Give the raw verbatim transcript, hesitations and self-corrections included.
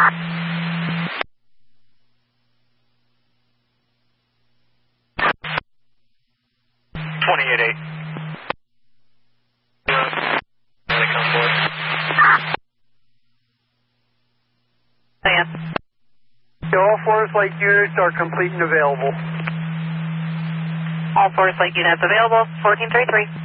twenty-eight eight. They come forward. Sam. All Forest Lake units are complete and available. All Forest Lake units available. fourteen thirty-three.